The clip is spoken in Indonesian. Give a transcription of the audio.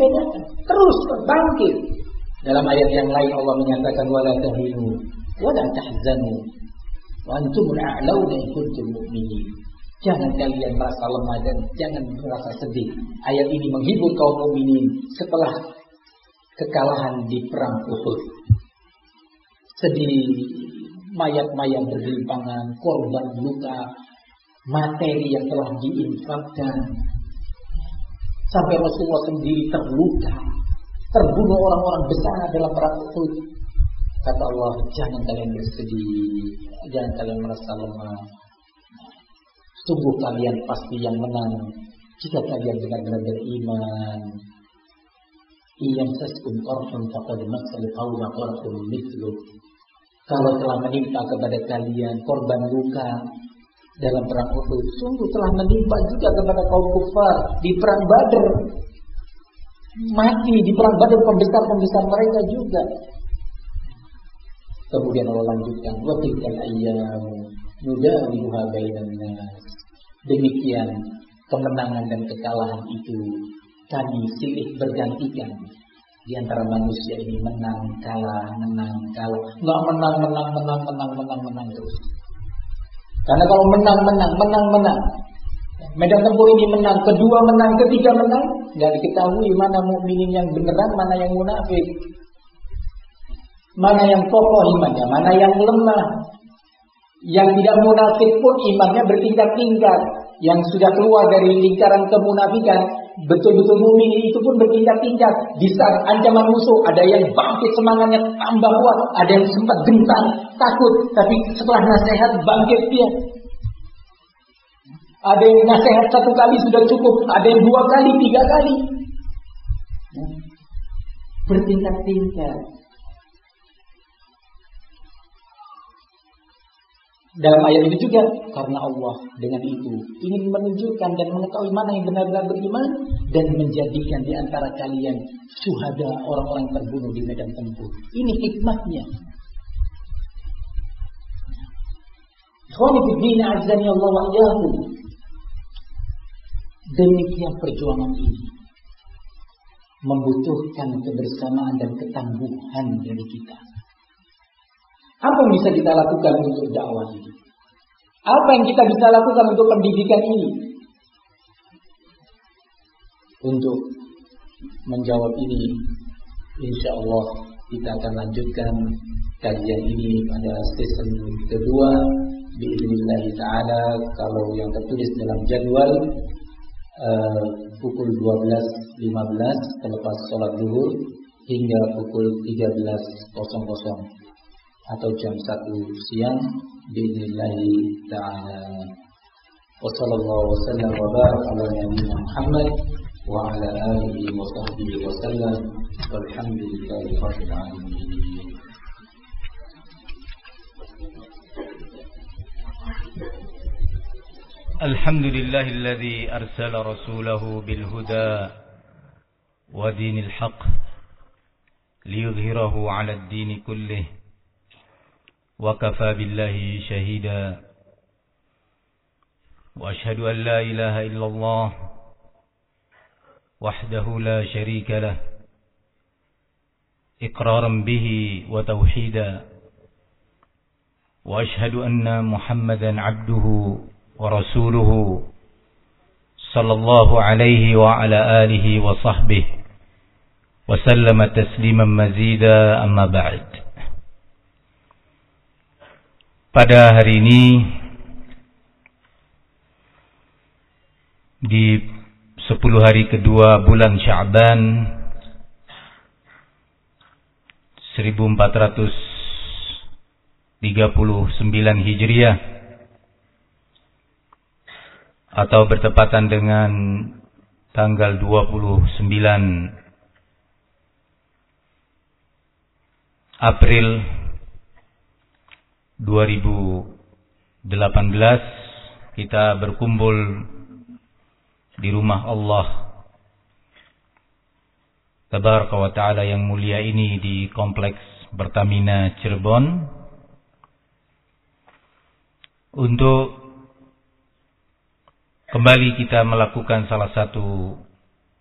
bedakan. Terus bangkit. Dalam ayat yang lain Allah menyatakan wala tahinu wala tahzanu wa antumul a'launa in kuntum mu'minin. Jangan kalian merasa lemah dan jangan merasa sedih. Ayat ini menghibur kaum mukminin setelah kekalahan di perang Uhud. Sedih, mayat-mayat bergelimpangan, korban luka, materi yang telah diinfakkan. Sampai Rasulullah sendiri terluka, terbunuh orang-orang besar dalam perang Uhud. Kata Allah, jangan kalian bersedih, jangan kalian merasa lemah. Sungguh kalian pasti yang menang jika kalian benar-benar beriman. Iyam saskum qarhun faqad massal qawma qarhun mithlu. Kalau telah menimpa kepada kalian korban luka dalam perang Uhud, sungguh telah menimpa juga kepada kaum kufar di perang Badar. Mati di perang Badar pembesar-pembesar mereka juga. Kemudian Allah lanjutkan, wa tilkal ayyam nudawiluha bainan nas. Demikian kemenangan dan kekalahan itu kami silih bergantikan di antara manusia ini, menang kalah, nggak menang terus. Karena kalau menang, medan tempur ini menang, kedua menang, ketiga menang, nggak diketahui mana mukminin yang beneran, mana yang munafik, mana yang kokoh imannya, mana yang lemah. Yang tidak munafik pun imannya bertingkat-tingkat. Yang sudah keluar dari lingkaran kemunafikan, betul-betul mukmin itu pun bertingkat-tingkat. Di saat ancaman musuh, ada yang bangkit semangatnya tambah kuat, ada yang sempat gentar, takut, tapi setelah nasihat bangkit dia. Ada yang nasihat 1 kali sudah cukup, ada yang 2 kali, 3 kali. Bertingkat-tingkat. Dalam ayat ini juga, karena Allah dengan itu ingin menunjukkan dan mengetahui mana yang benar-benar beriman dan menjadikan di antara kalian syuhada, orang-orang terbunuh di medan tempur. Ini hikmahnya. Ikhwani fi din, azani Allah wa iyyakum. Demikian perjuangan ini membutuhkan kebersamaan dan ketangguhan dari kita. Apa yang bisa kita lakukan untuk dakwah ini? Apa yang kita bisa lakukan untuk pendidikan ini? Untuk menjawab ini, insya Allah kita akan lanjutkan kajian ini pada season kedua. Biidznillah ta'ala, kalau yang tertulis dalam jadwal pukul 12.15 selepas sholat zuhur hingga pukul 13.00 atau jam 1 siang biidznillah ta'ala. Wa sallallahu wasallam wa baraka ala nabiyyina Muhammad wa ala alihi wa sahbihi wa sallam walhamdulillahi rabbil alamin. Alhamdulillahilladzi arsala rasulahu bil huda wa dinil haqq liyudhhirahu 'ala ad-din kullih wa kafa billahi shahida wa ashhadu an la ilaha illallah wahdahu la sharika lah iqraran bihi wa tauhida wa ashhadu anna Muhammadan 'abduhu wa rasuluhu sallallahu alaihi wa ala alihi wa sahbihi wa sallama tasliman mazida, amma ba'd. Pada hari ini di 10 hari kedua bulan Sya'ban 1439 Hijriah atau bertepatan dengan tanggal 29 April 2018 kita berkumpul di rumah Allah Tabaraka wa Ta'ala yang mulia ini di Kompleks Pertamina Cirebon untuk kembali kita melakukan salah satu